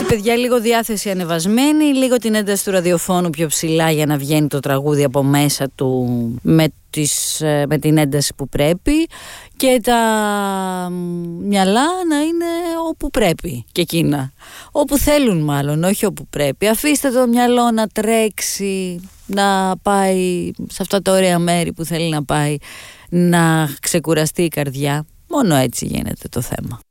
παιδιά, λίγο διάθεση ανεβασμένη, λίγο την ένταση του ραδιοφώνου πιο ψηλά για να βγαίνει το τραγούδι από μέσα του με την ένταση που πρέπει, και τα μυαλά να είναι όπου πρέπει και εκείνα. Όπου θέλουν μάλλον, όχι όπου πρέπει. Αφήστε το μυαλό να τρέξει, να πάει σε αυτά τα ωραία μέρη που θέλει να πάει, να ξεκουραστεί η καρδιά. Μόνο έτσι γίνεται το θέμα.